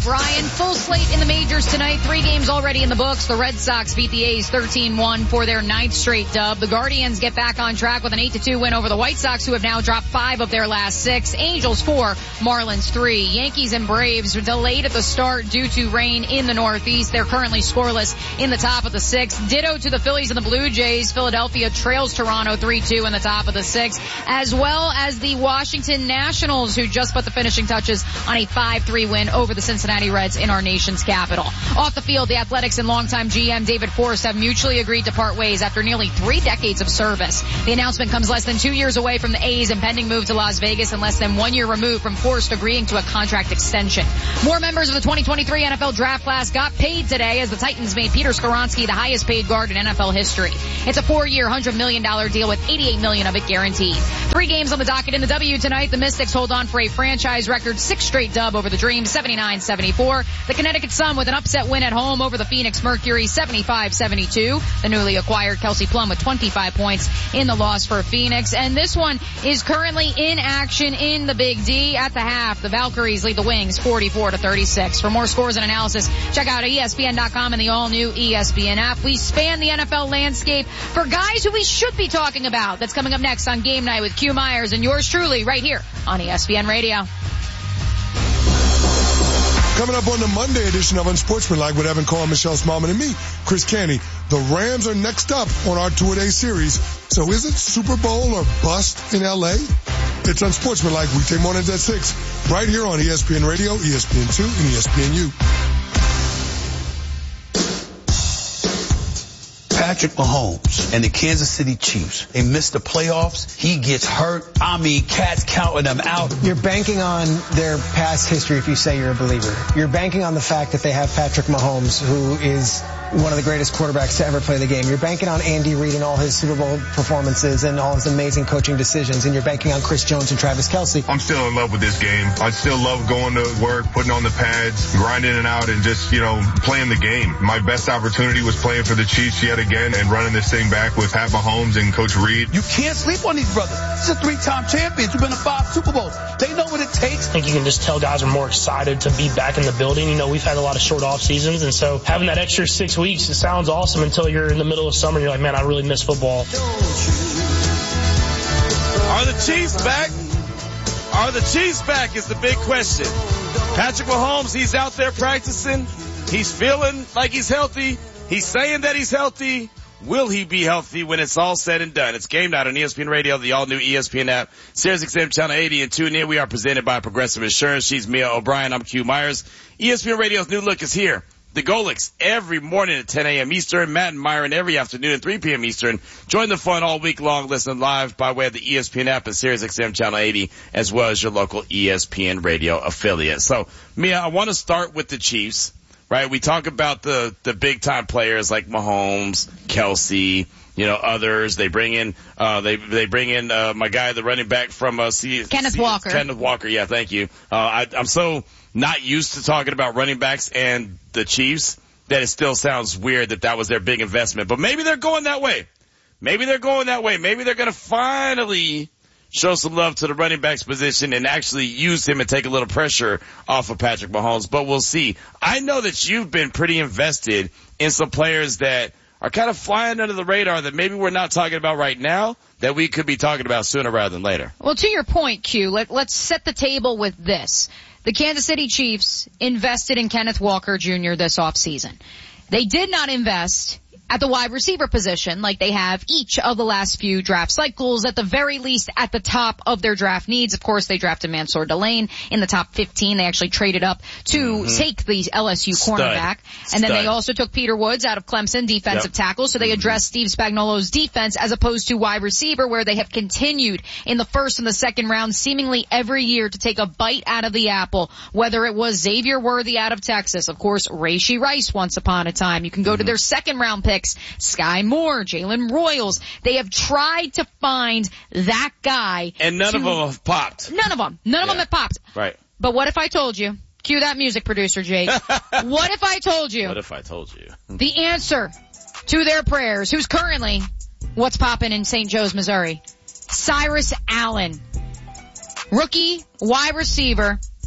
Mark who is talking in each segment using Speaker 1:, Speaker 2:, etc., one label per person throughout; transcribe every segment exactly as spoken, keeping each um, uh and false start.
Speaker 1: Brian. Full slate in the majors tonight. Three games already in the books. The Red Sox beat the A's thirteen one for their ninth straight dub. The Guardians get back on track with an eight to two win over the White Sox, who have now dropped five of their last six. Angels four, Marlins three. Yankees and Braves were delayed at the start due to rain in the Northeast. They're currently scoreless in the top of the sixth. Ditto to the Phillies and the Blue Jays. Philadelphia trails Toronto three two in the top of the sixth, as well as the Washington Nationals, who just put the finishing touches on a five three win over the Cincinnati Reds in our nation's capital. Off the field, the Athletics and longtime G M David Forst have mutually agreed to part ways after nearly three decades of service. The announcement comes less than two years away from the A's impending move to Las Vegas and less than one year removed from Forst agreeing to a contract extension. More members of the twenty twenty-three N F L draft class got paid today as the Titans made Peter Skoronski the highest paid guard in N F L history. It's a four-year, one hundred million dollars deal with eighty-eight million dollars of it guaranteed. Three games on the docket in the W tonight. The Mystics hold on for a franchise record six straight dub over the Dreams, seventy-nine seventy-four. The Connecticut Sun with an upset win at home over the Phoenix Mercury, seventy-five seventy-two. The newly acquired Kelsey Plum with twenty-five points in the loss for Phoenix. And this one is currently in action in the Big D. At the half, the Valkyries lead the Wings forty-four to thirty-six. For more scores and analysis, check out E S P N dot com and the all-new E S P N app. We span the N F L landscape for guys who we should be talking about. That's coming up next on Game Night with Q Myers and yours truly right here on E S P N Radio.
Speaker 2: Coming up on the Monday edition of Unsportsmanlike with Evan Carr, Michelle Smallman, and me, Chris Canty. The Rams are next up on our two-a-day series. So is it Super Bowl or bust in L A? It's Unsportsmanlike weekday mornings at six, right here on E S P N Radio, E S P N two, and E S P N U.
Speaker 3: Patrick Mahomes and the Kansas City Chiefs, they missed the playoffs. He gets hurt. I mean, cats counting them out.
Speaker 4: You're banking on their past history if you say you're a believer. You're banking on the fact that they have Patrick Mahomes, who is one of the greatest quarterbacks to ever play the game. You're banking on Andy Reid and all his Super Bowl performances and all his amazing coaching decisions, and you're banking on Chris Jones and Travis Kelce.
Speaker 5: I'm still in love with this game. I still love going to work, putting on the pads, grinding it out, and just, you know, playing the game. My best opportunity was playing for the Chiefs yet again and running this thing back with Pat Mahomes and Coach Reid.
Speaker 3: You can't sleep on these brothers. These are three-time champions who've been to five Super Bowls. They know what it takes.
Speaker 6: I think you can just tell guys are more excited to be back in the building. You know, we've had a lot of short off seasons, and so having that extra six weeks, it sounds awesome until you're in the middle of summer and you're like, man, I really miss football.
Speaker 7: Are the Chiefs back? Are the Chiefs back is the big question. Patrick Mahomes, he's out there practicing. He's feeling like he's healthy. He's saying that he's healthy. Will he be healthy when it's all said and done? It's Game Night on E S P N Radio, the all-new E S P N app, Sirius X M Channel eighty, and tune in. We are presented by Progressive Insurance. She's Mia O'Brien. I'm Q Myers. E S P N Radio's new look is here. The Golics every morning at ten a.m. Eastern. Matt and Myron every afternoon at three p.m. Eastern. Join the fun all week long. Listen live by way of the E S P N app and Sirius X M Channel eighty, as well as your local E S P N Radio affiliate. So, Mia, I want to start with the Chiefs. Right, we talk about the, the big time players like Mahomes, Kelce, you know, others. They bring in, uh, they, they bring in, uh, my guy, the running back from, uh, C-
Speaker 1: Kenneth
Speaker 7: C-
Speaker 1: Walker.
Speaker 7: Kenneth Walker. Yeah, thank you. Uh, I, I'm so not used to talking about running backs and the Chiefs that it still sounds weird that that was their big investment. But maybe they're going that way. Maybe they're going that way. Maybe they're going to finally show some love to the running backs position and actually use him and take a little pressure off of Patrick Mahomes. But we'll see. I know that you've been pretty invested in some players that are kind of flying under the radar that maybe we're not talking about right now that we could be talking about sooner rather than later.
Speaker 1: Well, to your point, Q, let, let's set the table with this. The Kansas City Chiefs invested in Kenneth Walker Junior this offseason. They did not invest at the wide receiver position like they have each of the last few draft cycles, at the very least at the top of their draft needs. Of course, they drafted Mansour Delane in the top fifteen. They actually traded up to mm-hmm. take the L S U
Speaker 7: Stud.
Speaker 1: cornerback. And
Speaker 7: Stud.
Speaker 1: then they also took Peter Woods out of Clemson, defensive yep. tackle. So they addressed Steve Spagnuolo's defense as opposed to wide receiver, where they have continued in the first and the second round seemingly every year to take a bite out of the apple, whether it was Xavier Worthy out of Texas, of course, Rashee Rice once upon a time. You can go mm-hmm. to their second round pick, Sky Moore, Jalen Royals. They have tried to find that guy.
Speaker 7: And none
Speaker 1: to,
Speaker 7: of them have popped.
Speaker 1: None of them. None of yeah. them have popped.
Speaker 7: Right.
Speaker 1: But what if I told you? Cue that music, producer Jake. What if I told you?
Speaker 7: What if I told you?
Speaker 1: The answer to their prayers, who's currently what's popping in Saint Joe's, Missouri? Cyrus Allen. Rookie wide receiver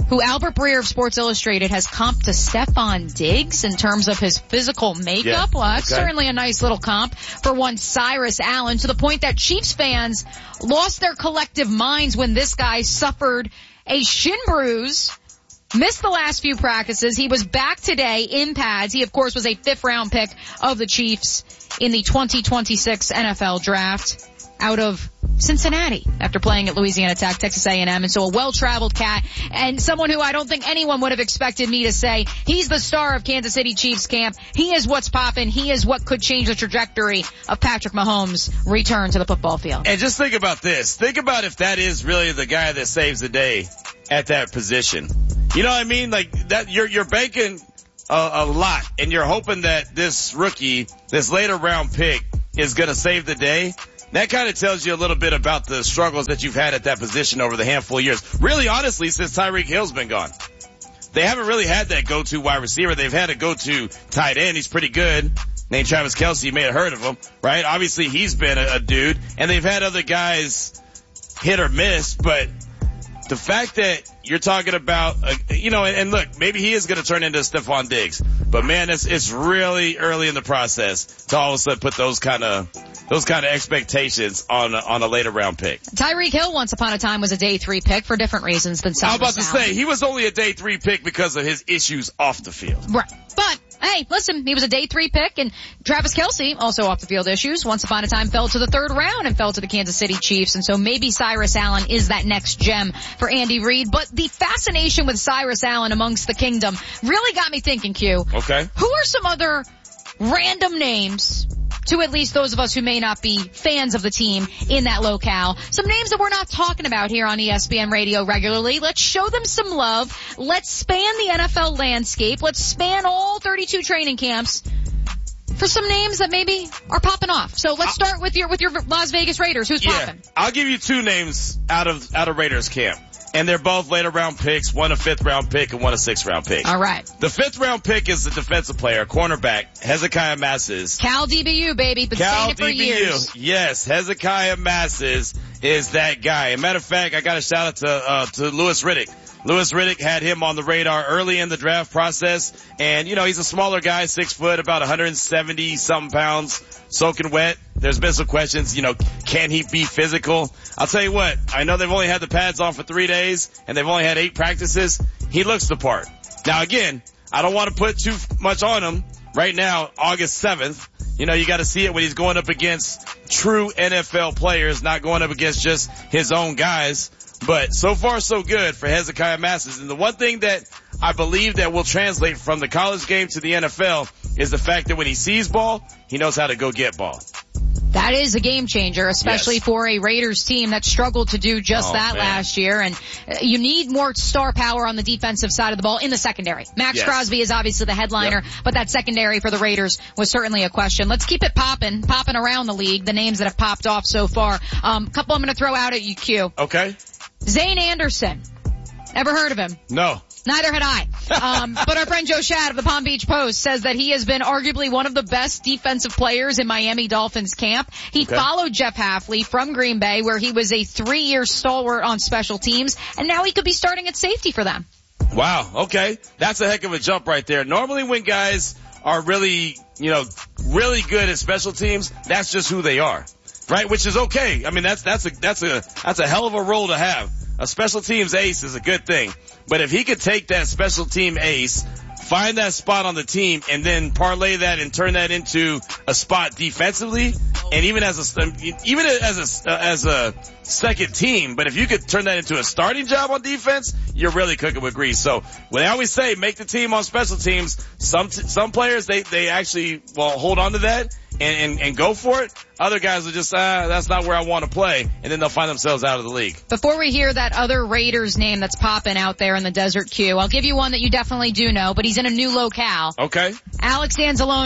Speaker 1: who Albert Breer of Sports Illustrated has comped to Stephon Diggs in terms of his physical makeup.
Speaker 7: Yeah.
Speaker 1: Well, that's
Speaker 7: Okay.
Speaker 1: certainly a nice little comp for one Cyrus Allen, to the point that Chiefs fans lost their collective minds when this guy suffered a shin bruise, missed the last few practices. He was back today in pads. He, of course, was a fifth round pick of the Chiefs in the twenty twenty-six N F L draft out of Cincinnati after playing at Louisiana Tech, Texas A and M, and so a well-traveled cat and someone who I don't think anyone would have expected me to say he's the star of Kansas City Chiefs camp. He is what's poppin'. He is what could change the trajectory of Patrick Mahomes' return to the football field.
Speaker 7: And just think about this. Think about if that is really the guy that saves the day at that position. You know what I mean? Like that, you're, you're banking a, a lot and you're hoping that this rookie, this later round pick is going to save the day. That kind of tells you a little bit about the struggles that you've had at that position over the handful of years. Really, honestly, since Tyreek Hill's been gone. They haven't really had that go-to wide receiver. They've had a go-to tight end. He's pretty good. Named Travis Kelce. You may have heard of him, right? Obviously, he's been a, a dude. And they've had other guys hit or miss, but the fact that you're talking about, uh, you know, and, and look, maybe he is going to turn into Stephon Diggs, but man, it's, it's really early in the process to all of a sudden put those kind of, those kind of expectations on a, on a later round pick.
Speaker 1: Tyreek Hill once upon a time was a day three pick for different reasons than Cyrus
Speaker 7: I was about to
Speaker 1: Allen.
Speaker 7: say, he was only a day three pick because of his issues off the field.
Speaker 1: Right. But, hey, listen, he was a day three pick, and Travis Kelce, also off the field issues, once upon a time fell to the third round and fell to the Kansas City Chiefs, and so maybe Cyrus Allen is that next gem for Andy Reid. But the fascination with Cyrus Allen amongst the kingdom really got me thinking, Q.
Speaker 7: Okay.
Speaker 1: Who are some other random names, to at least those of us who may not be fans of the team in that locale, some names that we're not talking about here on E S P N Radio regularly? Let's show them some love. Let's span the N F L landscape. Let's span all thirty-two training camps for some names that maybe are popping off. So let's start with your with your Las Vegas Raiders. Who's
Speaker 7: Yeah,
Speaker 1: popping?
Speaker 7: I'll give you two names out of out of Raiders camp. And they're both later round picks, one a fifth round pick and one a sixth round pick.
Speaker 1: All right.
Speaker 7: The fifth round pick is the defensive player, cornerback, Hezekiah Masses.
Speaker 1: Cal D B U, baby. Been
Speaker 7: Cal
Speaker 1: saying it for
Speaker 7: D B U.
Speaker 1: years.
Speaker 7: Yes, Hezekiah Masses is that guy. As a matter of fact, I got a shout out to, uh, to Louis Riddick. Louis Riddick had him on the radar early in the draft process. And, you know, he's a smaller guy, six foot, about one hundred seventy something pounds, soaking wet. There's been some questions, you know, can he be physical? I'll tell you what, I know they've only had the pads on for three days and they've only had eight practices. He looks the part. Now again, I don't want to put too much on him right now, August seventh. You know, you got to see it when he's going up against true N F L players, not going up against just his own guys. But so far so good for Hezekiah Masses. And the one thing that I believe that will translate from the college game to the N F L is the fact that when he sees ball, he knows how to go get ball.
Speaker 1: That is a game changer, especially
Speaker 7: Yes.
Speaker 1: for a Raiders team that struggled to do just
Speaker 7: Oh,
Speaker 1: that
Speaker 7: man.
Speaker 1: last year. And uh, you need more star power on the defensive side of the ball in the secondary. Max
Speaker 7: Yes.
Speaker 1: Crosby is obviously the headliner,
Speaker 7: Yep.
Speaker 1: but that secondary for the Raiders was certainly a question. Let's keep it popping, popping around the league, the names that have popped off so far. Um, couple I'm going to throw out at you, Q.
Speaker 7: Okay?
Speaker 1: Zane Anderson. Ever heard of him?
Speaker 7: No.
Speaker 1: Neither had I. Um, but our friend Joe Shad of the Palm Beach Post says that he has been arguably one of the best defensive players in Miami Dolphins camp. He
Speaker 7: Okay.
Speaker 1: followed Jeff Hafley from Green Bay, where he was a three-year stalwart on special teams, and now he could be starting at safety for them.
Speaker 7: Wow. Okay. That's a heck of a jump right there. Normally when guys are really, you know, really good at special teams, that's just who they are. Right? Which is okay. I mean, that's, that's a, that's a, that's a hell of a role to have. A special teams ace is a good thing. But if he could take that special team ace, find that spot on the team, and then parlay that and turn that into a spot defensively, and even as a, even as a, as a second team, but if you could turn that into a starting job on defense, you're really cooking with grease. So when I always say make the team on special teams, some, some players, they, they actually, well, hold on to that and, and, and go for it. Other guys are just, ah, that's not where I want to play, and then they'll find themselves out of the league.
Speaker 1: Before we hear that other Raiders name that's popping out there in the Desert Q, I'll give you one that you definitely do know, but he's in a new locale.
Speaker 7: Okay.
Speaker 1: Alex Anzalone,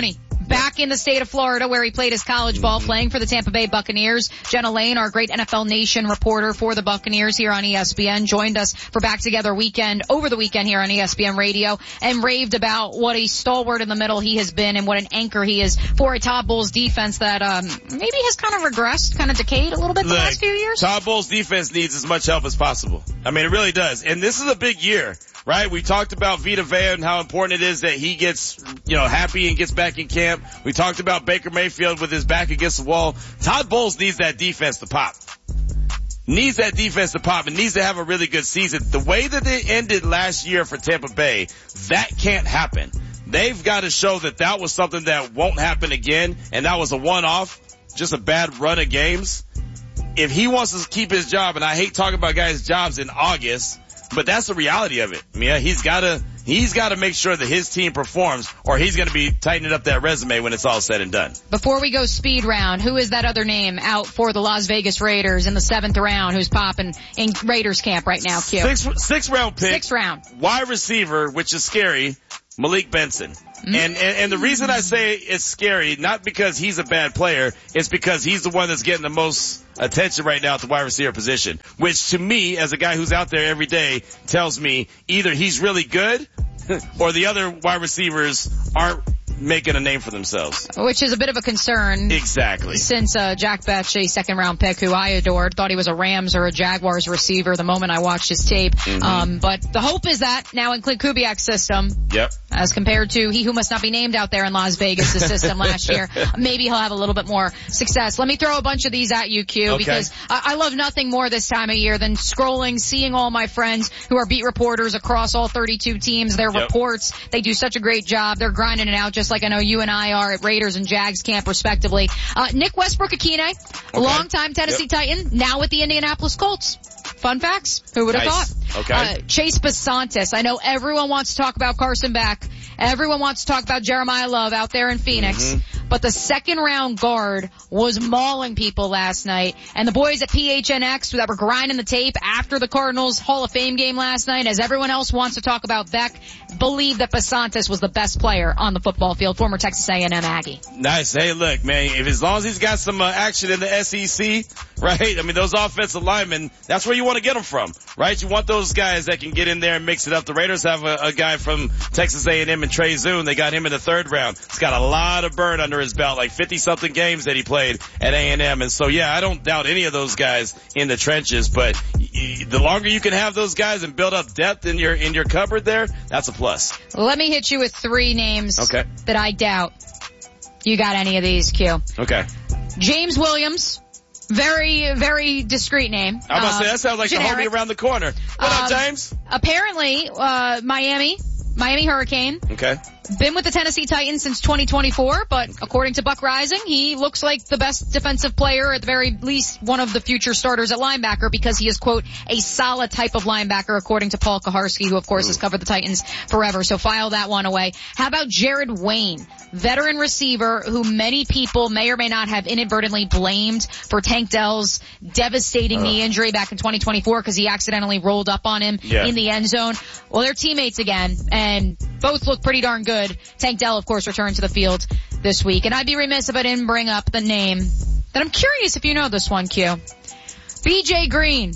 Speaker 1: back in the state of Florida where he played his college ball, playing for the Tampa Bay Buccaneers. Jenna Lane, our great N F L Nation reporter for the Buccaneers here on E S P N, joined us for Back Together Weekend over the weekend here on E S P N Radio and raved about what a stalwart in the middle he has been and what an anchor he is for a Todd Bowles defense that um maybe has kind of regressed, kind of decayed a little bit the
Speaker 7: Look,
Speaker 1: last few years.
Speaker 7: Todd Bowles' defense needs as much help as possible. I mean, it really does. And this is a big year, right? We talked about Vita Vea and how important it is that he gets, you know, happy and gets back in camp. We talked about Baker Mayfield with his back against the wall. Todd Bowles needs that defense to pop. Needs that defense to pop and needs to have a really good season. The way that they ended last year for Tampa Bay, that can't happen. They've got to show that that was something that won't happen again, and that was a one-off, just a bad run of games. If he wants to keep his job, and I hate talking about guys' jobs in August, but that's the reality of it. I mean, he's got to he's got to make sure that his team performs, or he's going to be tightening up that resume when it's all said and done.
Speaker 1: Before we go speed round, who is that other name out for the Las Vegas Raiders in the seventh round who's popping in Raiders camp right now, Q?
Speaker 7: Six, six round pick.
Speaker 1: Six round.
Speaker 7: Wide receiver, which is scary, Malik Benson. Mm-hmm. And, and, and the reason I say it's scary, not because he's a bad player, it's because he's the one that's getting the most attention right now at the wide receiver position, which to me, as a guy who's out there every day, tells me either he's really good or the other wide receivers aren't making a name for themselves.
Speaker 1: Which is a bit of a concern.
Speaker 7: Exactly. Since
Speaker 1: uh, Jack Betch, a second round pick who I adored, thought he was a Rams or a Jaguars receiver the moment I watched his tape. Mm-hmm. Um, but the hope is that now in Clint Kubiak's system,
Speaker 7: yep,
Speaker 1: as compared to he who must not be named out there in Las Vegas' system last year, maybe he'll have a little bit more success. Let me throw a bunch of these at you, Q,
Speaker 7: okay,
Speaker 1: because I, I love nothing more this time of year than scrolling, seeing all my friends who are beat reporters across all thirty-two teams, their yep. reports. They do such a great job. They're grinding it out just like I know you and I are at Raiders and Jags camp respectively. Uh, Nick Westbrook-Akine, okay, longtime Tennessee yep. Titan, now with the Indianapolis Colts. Fun facts. Who would have
Speaker 7: nice.
Speaker 1: thought?
Speaker 7: Okay.
Speaker 1: Uh, Chase Basantis. I know everyone wants to talk about Carson Beck. Everyone wants to talk about Jeremiah Love out there in Phoenix. Mm-hmm. But the second round guard was mauling people last night. And the boys at P H N X that were grinding the tape after the Cardinals Hall of Fame game last night, as everyone else wants to talk about Beck, believe that Basantis was the best player on the football field, former Texas A and M Aggie.
Speaker 7: Nice. Hey, look, man, if as long as he's got some uh, action in the S E C, right? I mean, those offensive linemen, that's where you want to get them from, right? You want those guys that can get in there and mix it up. The Raiders have a, a guy from Texas A and M and Trey Zune. They got him in the third round. He's got a lot of burn under his belt, like fifty-something games that he played at A and M. And so, yeah, I don't doubt any of those guys in the trenches, but the longer you can have those guys and build up depth in your in your cupboard there, that's a plus.
Speaker 1: Let me hit you with three names
Speaker 7: okay.
Speaker 1: that I doubt you got any of these, Q.
Speaker 7: Okay.
Speaker 1: James Williams. Very, very discreet name.
Speaker 7: I'm about to
Speaker 1: uh,
Speaker 7: say, that sounds like
Speaker 1: generic.
Speaker 7: the homie around the corner. What
Speaker 1: um,
Speaker 7: up, James?
Speaker 1: Apparently, uh, Miami, Miami Hurricane.
Speaker 7: Okay.
Speaker 1: Been with the Tennessee Titans since twenty twenty-four, but according to Buck Rising, he looks like the best defensive player, at the very least one of the future starters at linebacker, because he is, quote, a solid type of linebacker, according to Paul Kaharski, who of course Ooh. has covered the Titans forever. So file that one away. How about Jared Wayne, veteran receiver who many people may or may not have inadvertently blamed for Tank Dell's devastating uh. knee injury back in twenty twenty-four because he accidentally rolled up on him yeah. in the end zone. Well, they're teammates again, and both look pretty darn good. Tank Dell, of course, returned to the field this week. And I'd be remiss if I didn't bring up the name that I'm curious if you know this one, Q. B J Green.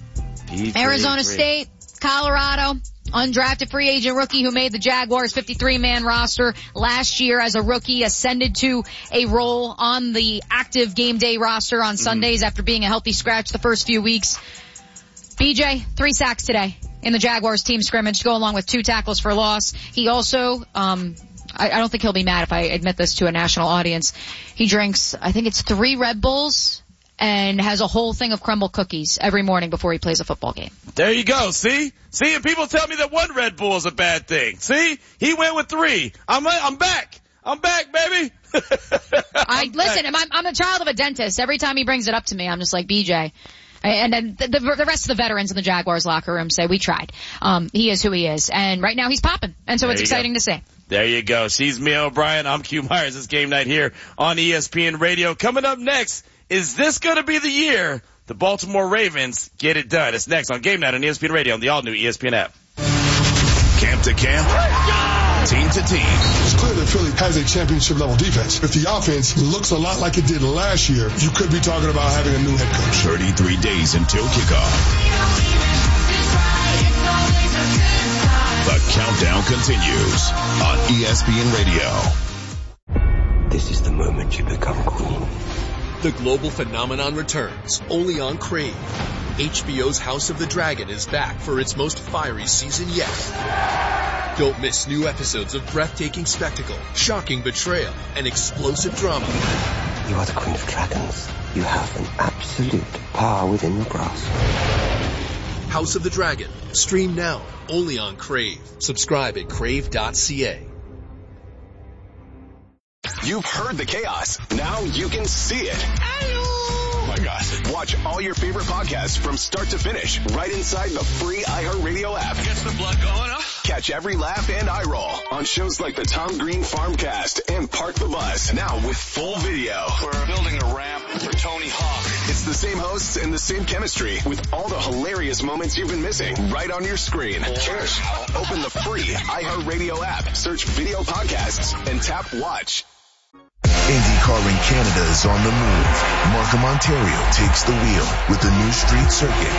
Speaker 1: B J Arizona Green. State, Colorado, undrafted free agent rookie who made the Jaguars fifty-three man roster last year as a rookie, ascended to a role on the active game day roster on Sundays mm. after being a healthy scratch the first few weeks. B J, three sacks today in the Jaguars team scrimmage to go along with two tackles for loss. He also, um, I, I don't think he'll be mad if I admit this to a national audience. He drinks, I think it's three Red Bulls and has a whole thing of crumble cookies every morning before he plays a football game.
Speaker 7: There you go. See? See, and people tell me that one Red Bull is a bad thing. See? He went with three. I'm, I'm back. I'm back, baby.
Speaker 1: I, listen, I'm, I'm the child of a dentist. Every time he brings it up to me, I'm just like, B J. And then the, the, the rest of the veterans in the Jaguars locker room say, we tried. Um, he is who he is. And right now he's popping. And so there it's exciting go. to see.
Speaker 7: There you go. She's Mia O'Brien. I'm Q Myers. It's game night here on E S P N Radio. Coming up next, is this going to be the year the Baltimore Ravens get it done? It's next on Game Night on E S P N Radio on the all-new E S P N app.
Speaker 8: Camp to camp. team to team.
Speaker 2: It's clear that Philly has a championship-level defense. If the offense looks a lot like it did last year, you could be talking about having a new head coach.
Speaker 8: thirty-three days until kickoff. The countdown continues on E S P N Radio.
Speaker 9: This is the moment you become queen.
Speaker 10: The global phenomenon returns, only on Crave. H B O's House of the Dragon is back for its most fiery season yet. Don't miss new episodes of breathtaking spectacle, shocking betrayal, and explosive drama.
Speaker 9: You are the Queen of Dragons. You have an absolute power within your grasp.
Speaker 10: House of the Dragon. Stream now, only on Crave. Subscribe at crave dot c a.
Speaker 8: You've heard the chaos. Now you can see it. Oh my gosh. Watch all your favorite podcasts from start to finish right inside the free iHeartRadio app.
Speaker 11: Gets the blood going, huh?
Speaker 8: Catch every laugh and eye roll on shows like the Tom Green Farmcast and Park the Bus. Now with full video.
Speaker 11: We're building a ramp for Tony Hawk.
Speaker 8: It's the same hosts and the same chemistry with all the hilarious moments you've been missing right on your screen. Cheers. Open the free iHeartRadio app, search video podcasts, and tap watch.
Speaker 12: IndyCar in Canada is on the move. Markham, Ontario takes the wheel with the new street circuit.